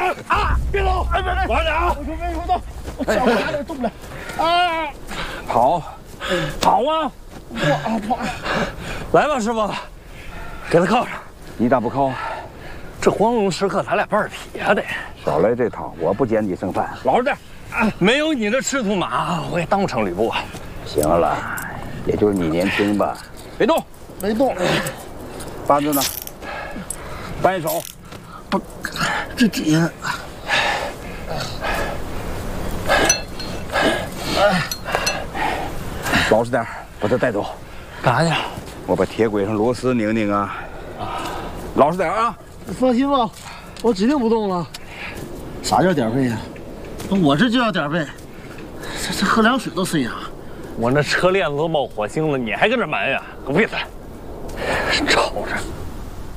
啊！别动！哎，别，慢点啊！ 我说别动，我脚拿着动不了。啊！ 跑，跑啊！ 跑！ 来吧，师傅，给他铐上。 你咋不铐？ 这黄龙时刻，咱俩半匹啊得。 少来这套，我不捡你剩饭。 老实点，没有你这赤兔马，我也当不成吕布啊。 行了，也就是你年轻吧。 别动， 没动。 扳子呢？扳手。 不，这底下。 老实点，把他带走。 干啥去？ 我把铁轨上螺丝拧拧啊。老实点啊！ 放心吧，我指定不动了。啥叫点费呀？我这就要点费，这喝凉水都塞牙。 我那车链子都冒火星了，你还跟这埋怨？给我闭嘴！吵着。